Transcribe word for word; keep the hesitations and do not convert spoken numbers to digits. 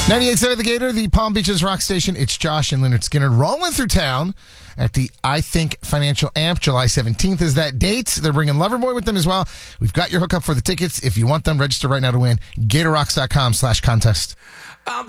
ninety-eight point seven The Gator, the Palm Beaches rock station. It's Josh and Leonard Skinner rolling through town at the I Think Financial Amp. July seventeenth is that date. They're bringing Loverboy with them as well. We've got your hookup for the tickets. If you want them, register right now to win. Gatorrocks.com slash contest.